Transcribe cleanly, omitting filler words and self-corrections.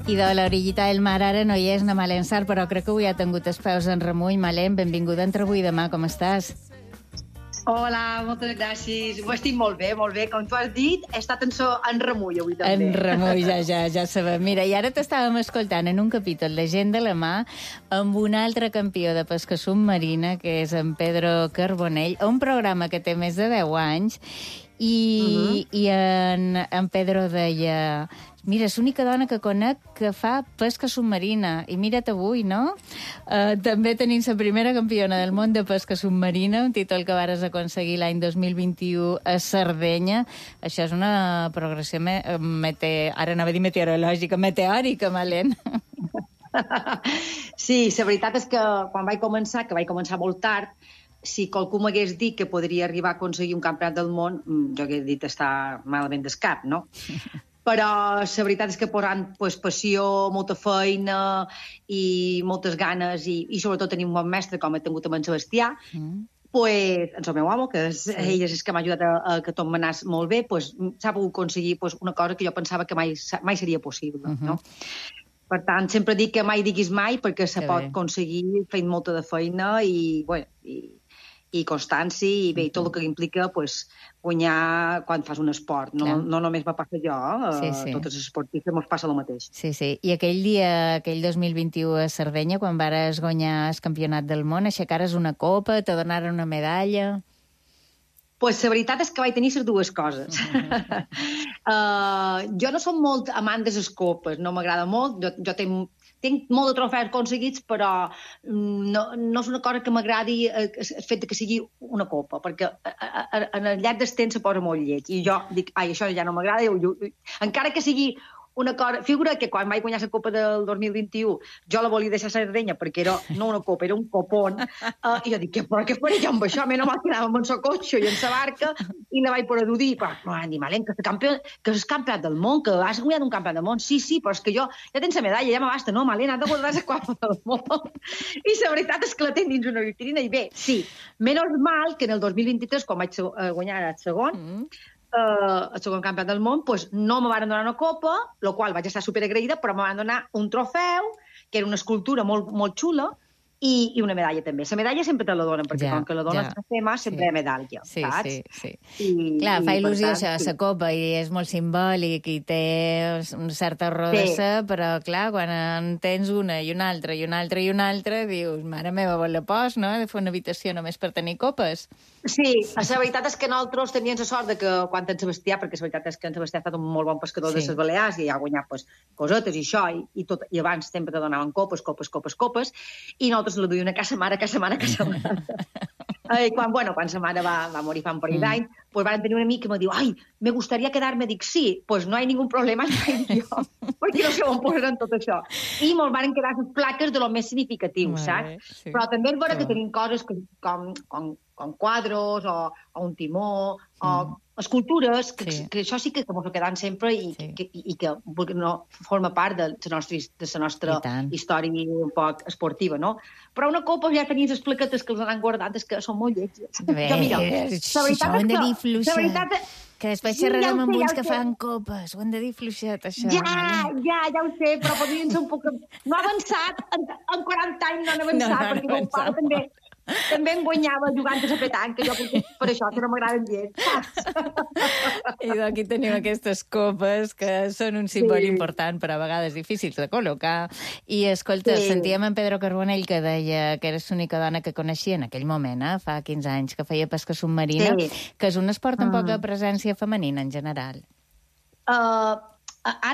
I de l'orillita del mar ara no hi és, na Malén Sar, però crec que avui ha tingut els peus en remull. Malén, benvinguda entre avui i demà, com estàs? Hola, moltes gràcies. Ho estic molt bé, molt bé. Com tu has dit, he estat en remull avui també. En remull, ja sabem. Mira, i ara t'estàvem escoltant en un capítol de Gent de la Mà amb un altre campió de pesca submarina, que és en Pedro Carbonell, un programa que té més de 10 anys, i en Pedro deia... Mira, és l'única dona que conec que fa pesca submarina. I mira't avui, no? També tenim la primera campiona del món de pesca submarina, un títol que vares aconseguir l'any 2021 a Sardenya. Això és una progressió ara anava a dir meteorològica, meteòrica, Malén. Sí, la veritat és que quan vaig començar, molt tard, si qualcú m'hagués dit que podria arribar a aconseguir un campionat del món, jo hagués dit estar malament del cap, no? Però la veritat és que posant passió, molta feina i moltes ganes i sobretot tenir un bon mestre com he tingut amb en Sebastià, pues, el meu home, que ell és que m'ha ajudat a que tot m'anés molt bé, pues, s'ha pogut aconseguir una cosa que jo pensava que mai seria possible, no? Per tant, sempre dic que mai diguis mai, perquè se pot aconseguir fent molta de feina i constància i bé, tot el que implica pues, guanyar quan fas un esport. No només va passar jo, tots els esportistes ens passa el mateix. Sí. I aquell dia, aquell 2021 a Sardenya, quan vares guanyar el campionat del món, aixecares una copa, te donaren una medalla... Pues la veritat és que vaig tenir les dues coses. Jo no som molt amant de les copes, no m'agrada molt. Jo tinc molt de trofeus aconseguits, però no és una cosa que m'agradi el fet que sigui una copa, perquè en el llarg del temps se posa molt lleig. I jo dic, això ja no m'agrada. Encara que sigui una cosa... Figura que quan vaig guanyar la Copa del 2021 jo la volia deixar a Sardenya perquè era no una copa, era un copón. I jo dic, què faré jo amb això? Menys mal que anàvem en el cotxe i en la barca i la vaig poder dur-hi. Però m'han dit, Malén, que és campionat del món, que has guanyat un campionat del món. Sí, però és que jo ja tens la medalla, ja m'abasta. No, Malén, has de guardar la Copa del món. I la veritat és que la tinc dins una vitrina i bé, sí. Menys mal que en el 2023, quan vaig guanyar el segon campionat del món, doncs no me van donar una copa, la qual vaig estar superagraïda, però me van donar un trofeu, que era una escultura molt, molt xula, i una medalla també. La medalla sempre te la donen, perquè com que la dones a FEMA sempre hi ha medalla, saps? Sí. Clar, fa il·lusió això, la copa, i és molt simbòlic, i té una certa rodessa, però clar, quan en tens una i una altra, dius, mare meva, vol la pos, no? He de fer una habitació només per tenir copes. Sí, la veritat és que nosaltres teníem la sort de que quan en Sebastià, perquè la veritat és que en Sebastià ha estat un molt bon pescador de les Balears i ha guanyat cosetes i això, i abans sempre te donaven copes, i nosaltres la duien a casa mare. I quan sa mare va morir fa un parell d'anys, pues van tenir un amic que me diu, ai, me gustaría quedarme. Dic, sí, pues no hay ningún problema, jo, perquè no sé on posaran tot això. I me'ls van quedar les plaques de lo més significatiu, saps? Però també és vera que tenim coses com quadros o un timó o escultures, que això sí que m'ho quedant sempre i que no forma part de la nostra història un poc esportiva, no? Però una copa ja tenies les plaquetes que els han guardat, és que són molt lletges. Això ho hem de dir fluixet. Que després xerrarem amb uns que fan copes. Ho hem de dir fluixet, això. Ja ho sé, però podrien ser un poc... No ha avançat, en 40 anys no han avançat, perquè mon pare també em guanyava jugant a la petanca, jo per això que no m'agraden gens. I aquí tenim aquestes copes que són un símbol important, però a vegades difícils de col·locar. I, escolta, sentíem en Pedro Carbonell que deia que eres l'única dona que coneixia en aquell moment, fa 15 anys, que feia pesca submarina, que és un esport amb poca presència femenina en general. Ara